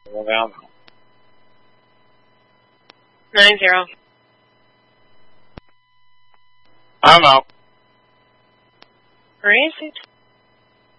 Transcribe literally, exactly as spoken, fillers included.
Well, down. Nine zero. I'm out. Where is it?